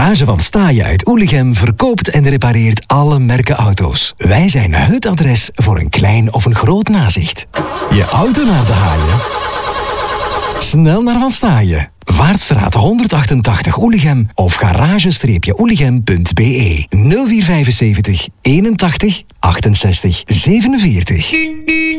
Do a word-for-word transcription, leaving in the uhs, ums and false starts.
Garage van Staaien uit Oelichem verkoopt en repareert alle merken auto's. Wij zijn het adres voor een klein of een groot nazicht. Je auto naar de haaien? Snel naar Van Staaien. Vaartstraat honderdachtentachtig Oelichem of garage oelichem punt b e nul vier vijfenzeventig eenentachtig achtenzestig zevenenveertig.